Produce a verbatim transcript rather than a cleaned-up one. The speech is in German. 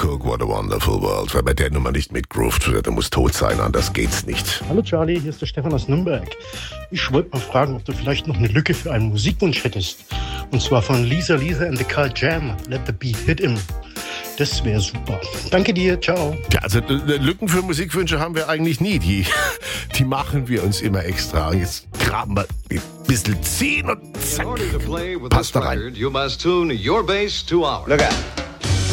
Cook, What a Wonderful World. Wer bei der Nummer nicht mitgroovt, der muss tot sein, anders geht's nicht. Hallo Charlie, hier ist der Stefan aus Nürnberg. Ich wollte mal fragen, ob du vielleicht noch eine Lücke für einen Musikwunsch hättest. Und zwar von Lisa Lisa and the Carl Jam, Let the Beat Hit Him. Das wäre super. Danke dir, ciao. Ja, also Lücken für Musikwünsche haben wir eigentlich nie. Die, die machen wir uns immer extra. Und jetzt graben wir ein bisschen ziehen und zack, passt da rein. You must tune your bass to ours. Look out.